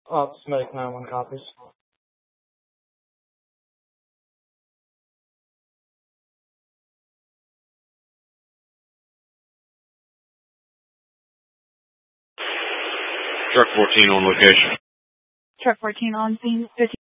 Medic 91 copies. Truck 14 on location. Truck 14 on scene.